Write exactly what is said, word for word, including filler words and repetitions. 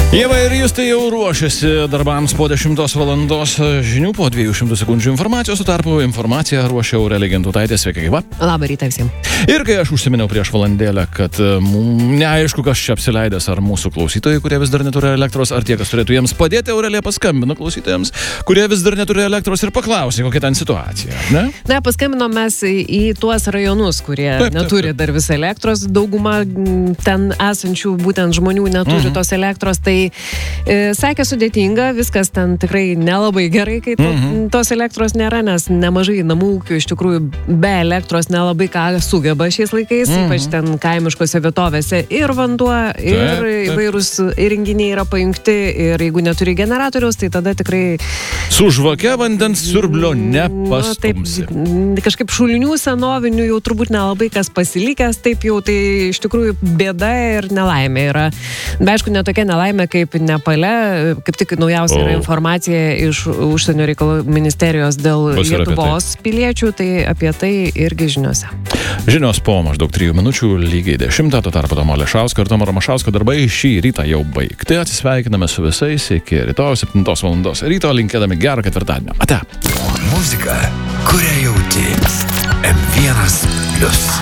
Ieva ir jūs tai jau ruošiasi darbams po dešimtos valandos žinių, po dviejų šimtų sekundžių informacijos, su tarpu informaciją ruošia Aurelija Gintutaitė. Sveiki, gyva. Labą rytą visiems. Ir kai aš užsiminiau prieš valandėlę, kad m, neaišku, kas čia apsileidęs, ar mūsų klausytojai, kurie vis dar neturi elektros, ar tie, kas turėtų jiems padėti, Aurelija paskambino klausytojams, kurie vis dar neturi elektros ir paklausė, kokia ten situacija. Ne? Na, paskambinom mes į tuos rajonus, kurie taip, taip, neturi taip. dar vis elektros. Dauguma ten esančių būtent žmonių neturi mhm. tos elektros. Tai e, sakė sudėtinga, viskas ten tikrai nelabai gerai, kai to, mhm. tos elektros nėra, nes nemažai namų ūkių iš tikrųjų be elektros nelabai ką sugeba šiais laikais, mhm. ypač ten kaimiškose vietovėse ir vanduo, ir taip, taip. įvairūs įrenginiai yra pajungti, ir jeigu neturi generatoriaus, tai tada tikrai su žvake vandens siurblio nepastumsi. Na, taip, kažkaip šulinių senovinių jau turbūt nelabai kas pasilikęs, taip jau tai iš tikrųjų bėda ir nelaimė yra. Be aišku, netokia nelaimė kaip Nepale, kaip tik naujausia yra informacija iš užsienio reikalų ministerijos dėl Bus Lietuvos tai. piliečių, tai apie tai irgi žiniuose. Žinios po maždaug trijų minučių, lygiai dešimtą, tuo tarpu Tomo Ališausko ir Tomo Ramašausko darbai šį rytą jau baigti. Atsisveikiname su visais iki rytoj septintos valandos ryto, linkėdami gerą ketvirtadienio. Ate. Muzika, kurią jauti. em vienas plius.